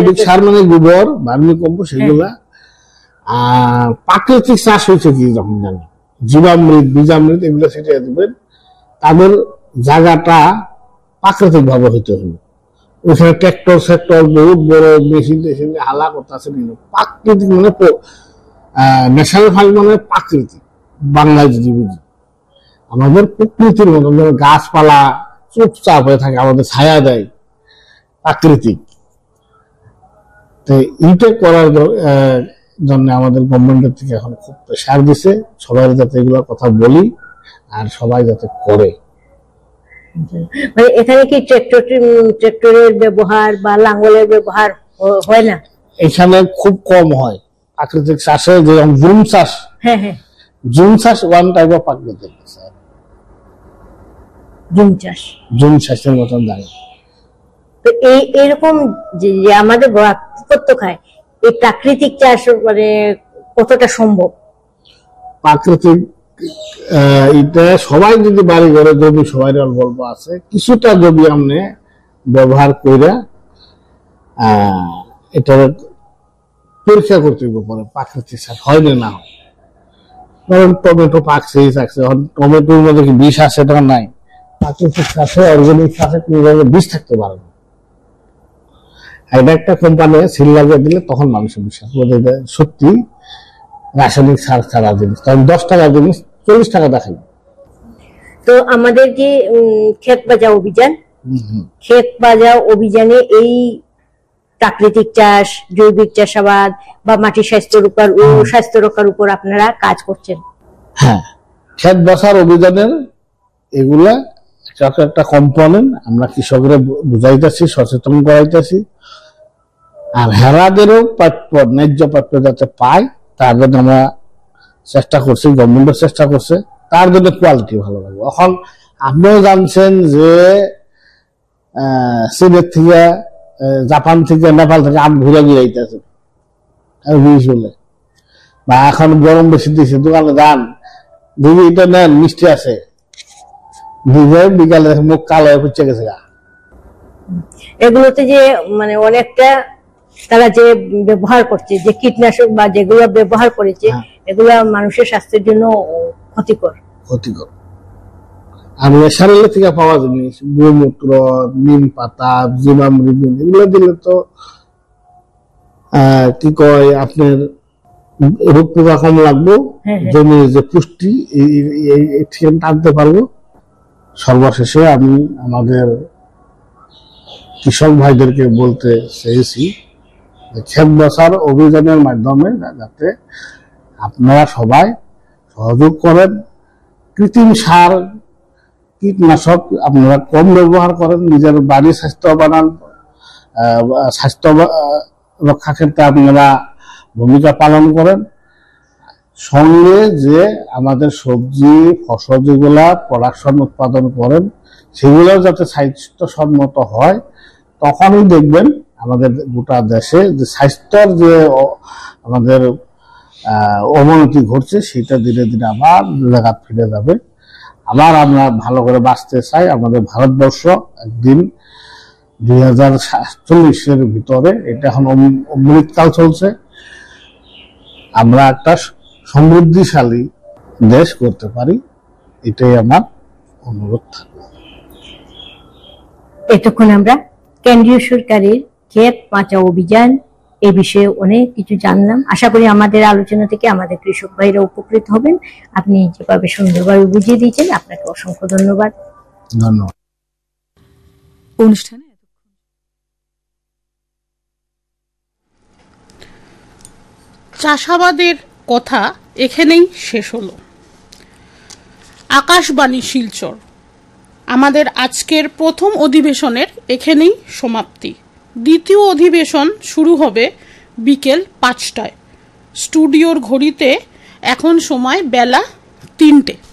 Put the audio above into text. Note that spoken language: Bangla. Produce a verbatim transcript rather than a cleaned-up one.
জৈবিক সার মানে গোবর, ভার্মি কম্পোস্ট, সেগুলা। আর প্রাকৃতিক চাষ হয়েছে কি যখন জানি, জীবামৃত, বীজামৃত এগুলো ছিটিয়ে দেবেন। তাদের জায়গাটা প্রাকৃতিক ভাবে হইতে হলো। ওখানে ট্রাক্টর সেক্টর বহুত বড় মেশিন টেশিন হালা করতেছে। প্রাকৃতিক মানে ন্যাশনাল ফার্ম মানে প্রাকৃতিক, বাংলায় যদি বুঝি আমাদের প্রকৃতির মতো গাছপালা চুপচাপ হয়ে থাকে, আমাদের ছায়া দেয়, প্রাকৃতিক। তো এইটা করার জন্য আমাদের গভর্নমেন্টের থেকে এখন খুব প্রেসার দিছে, সবাই যাতে এগুলো কথা বলি আর সবাই যাতে করে। মানে এখানে কি ট্রাক্টর ট্রাক্টরের ব্যবহার বা লাঙ্গলের ব্যবহার হয় না? এখানে খুব কম হয় প্রাকৃতিক চাষে, যেরকম জুম চাষ। হ্যাঁ হ্যাঁ, জুম চাষ ওয়ান টাইপ অফ প্রাকৃতিক জুম চাষ, জুম চাষের মতন দাঁড়িয়ে। তো এই এরকম যে আমাদের করতে খায়, এই প্রাকৃতিক চাষ মানে কতটা সম্ভব? প্রাকৃতিক এটা সবাই যদি বাড়ি ঘরে জমি সবাই অল্প অল্প আছে, কিছুটা জমি আপনি ব্যবহার করে এটা পরীক্ষা করতে পারে প্রাকৃতিক চাষ হয় না না হয়। ধরেন টমেটো পাকছে, টমেটোর মধ্যে কি বিষ আছে? এটা নাই। প্রাকৃতিক চাষে, অর্গানিক চাষে কোনো বিষ থাকতে পারে না। এটা একটা কোম্পানি সিল লাগিয়ে দিলে তখন মানুষের বিশ্বাস করে সত্যি রাসায়নিক সার ছাড়া জিনিস। তখন দশ টাকার জিনিস চল্লিশ টাকা দেখাই। তো আমাদের যে ক্ষেত বাঁচাও অভিযান, ক্ষেত বাঁচাও অভিযানে এই প্রাকৃতিক চাষ, জৈবিক চাষাবাদ বা মাটির স্বাস্থ্য রক্ষার ও স্বাস্থ্য রক্ষার উপর আপনারা কাজ করছেন। হ্যাঁ, ক্ষেত বাঁচার অভিযানের এগুলা একটা কম্পোনেন্ট। আমরা কৃষকরা বুঝাইতেছি, সচেতন করাইতেছি, আর হেরাদেরও প্রাপ্য, ন্যায্য প্রাপ্য যাতে পায় তার জন্য আমরা চেষ্টা করছি, গভর্নমেন্টও চেষ্টা করছে, তার জন্য কোয়ালিটি ভালো লাগবে। এখন আপনিও জানছেন যে চীনের থেকে, জাপান থেকে, নেপাল থেকে আম ঘুরে গিয়ে আইতেছে বলে, বা এখন গরম বেশি দিয়েছে, দোকানে যান, দিদি এটা নেন, মিষ্টি আছে, দিদি বিকালে মুখ কালো হয়ে পুচ্ছে গেছে। এগুলোতে যে মানে অনেকটা তারা যে ব্যবহার করছে, যে কীটনাশক বা যেগুলো ব্যবহার করেছে, এগুলো মানুষের স্বাস্থ্যের জন্য ক্ষতিকর ক্ষতিকর আর ন্যাচারাল থেকে পাওয়া জিনিস, গোমূত্র, নিম পাতা, জীবামৃত, এগুলো দিলে তো কি কয় আপনার রোগ পোকা কম লাগবো, জমির যে পুষ্টি টানতে পারবো। সর্বশেষে আমি আমাদের কৃষক ভাইদেরকে বলতে চেয়েছি, ক্ষেত বাঁচার অভিযানের মাধ্যমে যাতে আপনারা সবাই সহযোগ করেন, কৃত্রিম সার, কীটনাশক আপনারা কম ব্যবহার করেন, নিজের বাড়ির স্বাস্থ্য বানান, স্বাস্থ্য রক্ষা ক্ষেত্রে আপনারা ভূমিকা পালন করেন। সঙ্গে যে আমাদের সবজি ফসল যেগুলা প্রোডাকশন উৎপাদন করেন সেগুলো যাতে স্বাস্থ্যসম্মত হয়, তখনই দেখবেন আমাদের গোটা দেশে যে স্বাস্থ্যের যে আমাদের অবনতি ঘটছে সেটা ধীরে ধীরে আবার জায়গায় ফিরে যাবে। আবার আমরা ভালো করে বাঁচতে চাই। আমাদের ভারতবর্ষ একদিন দুই হাজার সাতচল্লিশের ভিতরে, এটা এখন অমৃতকাল চলছে, আমরা একটা সমৃদ্ধিশালী দেশ করতে পারি, এটাই আমার অনুরোধ থাকবে। এতক্ষণ আমরা কেন্দ্রীয় সরকারের ক্ষেত বাঁচাও অভিযান এ বিষয়ে অনেক কিছু জানলাম। আশা করি আমাদের আলোচনা থেকে আমাদের কৃষক ভাইরা উপকৃত হবেন। আপনি যেভাবে সুন্দরভাবে বুঝিয়ে দিয়েছেন, আপনাকে অসংখ্য ধন্যবাদ। ধন্যবাদ। অনুষ্ঠানে চাষাবাদের কথা এখানেই শেষ হলো। আকাশবাণী শিলচর আমাদের আজকের প্রথম অধিবেশনের এখানেই সমাপ্তি। দ্বিতীয় অধিবেশন শুরু হবে বিকেল পাঁচটায়। স্টুডিওর ঘড়িতে এখন সময় বেলা তিনটে।